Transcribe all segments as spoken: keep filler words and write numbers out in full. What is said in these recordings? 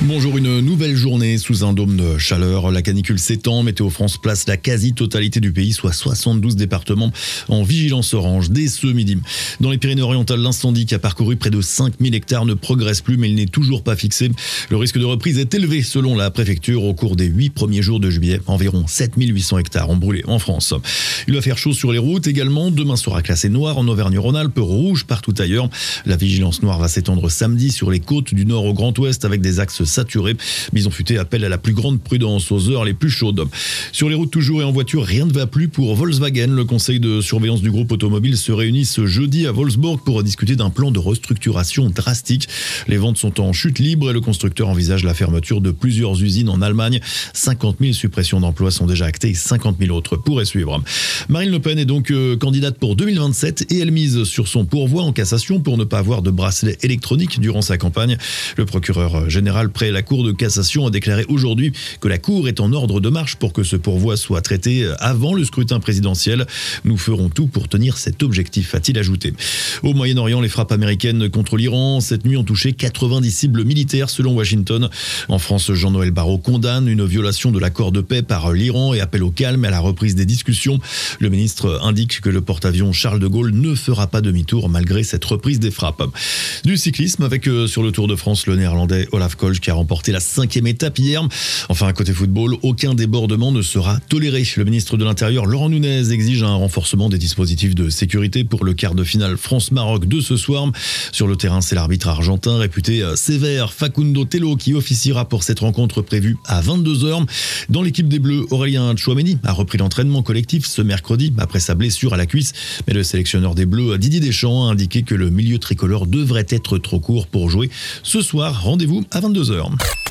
Bonjour, une nouvelle journée sous un dôme de chaleur. La canicule s'étend. Météo France place la quasi-totalité du pays, soit soixante-douze départements, en vigilance orange dès ce midi. Dans les Pyrénées-Orientales, l'incendie qui a parcouru près de cinq mille hectares ne progresse plus, mais il n'est toujours pas fixé. Le risque de reprise est élevé selon la préfecture. Au cours des huit premiers jours de juillet, environ sept mille huit cents hectares ont brûlé en France. Il va faire chaud sur les routes également. Demain sera classé noir en Auvergne-Rhône-Alpes, rouge partout ailleurs. La vigilance noire va s'étendre samedi sur les côtes du nord au Grand Ouest avec des axes saturés. Bison Futé appelle à la plus grande prudence aux heures les plus chaudes. Sur les routes toujours et en voiture, rien ne va plus pour Volkswagen. Le conseil de surveillance du groupe automobile se réunit ce jeudi à Wolfsburg pour discuter d'un plan de restructuration drastique. Les ventes sont en chute libre et le constructeur envisage la fermeture de plusieurs usines en Allemagne. cinquante mille suppressions d'emplois sont déjà actées et cinquante mille autres pourraient suivre. Marine Le Pen est donc euh, candidate pour deux mille vingt-sept et elle mise sur son pourvoi en cassation pour ne pas avoir de bracelet électronique durant sa campagne. Le procureur général près la Cour de cassation a déclaré aujourd'hui que la Cour est en ordre de marche pour que ce pourvoi soit traité avant le scrutin présidentiel. Nous ferons tout pour tenir cet objectif, a-t-il ajouté. Au Moyen-Orient, les frappes américaines contre l'Iran cette nuit ont touché quatre-vingt-dix cibles militaires selon Washington. En France, Jean-Noël Barrot condamne une violation de l'accord de paix par l'Iran et appelle au calme et à la reprise des discussions. Le ministre indique que le porte-avions Charles de Gaulle ne fera pas demi-tour malgré cette reprise des frappes. Du cyclisme avec euh, sur le Tour de France le néerlandais Olaf Koch qui a remporté la cinquième étape hier. Enfin, côté football, aucun débordement ne sera toléré. Le ministre de l'Intérieur, Laurent Nunez, exige un renforcement des dispositifs de sécurité pour le quart de finale France-Maroc de ce soir. Sur le terrain, c'est l'arbitre argentin réputé sévère, Facundo Tello, qui officiera pour cette rencontre prévue à vingt-deux heures. Dans l'équipe des Bleus, Aurélien Tchouaméni a repris l'entraînement collectif ce mercredi après sa blessure à la cuisse. Mais le sélectionneur des Bleus, Didier Deschamps, a indiqué que le milieu tricolore devrait être trop court pour jouer ce soir. Rendez-vous à vingt-deux heures.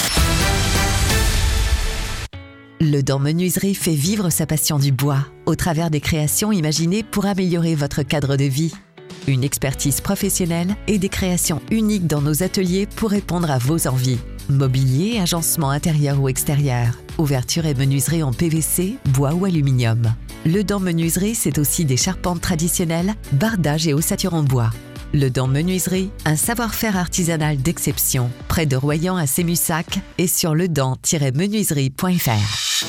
Le Dent Menuiserie fait vivre sa passion du bois au travers des créations imaginées pour améliorer votre cadre de vie. Une expertise professionnelle et des créations uniques dans nos ateliers pour répondre à vos envies. Mobilier, agencement intérieur ou extérieur, ouverture et menuiserie en P V C, bois ou aluminium. Le Dent Menuiserie, c'est aussi des charpentes traditionnelles, bardage et ossature en bois. Le Dent Menuiserie, un savoir-faire artisanal d'exception, près de Royan à Sémussac et sur ledent tiret menuiserie point f r.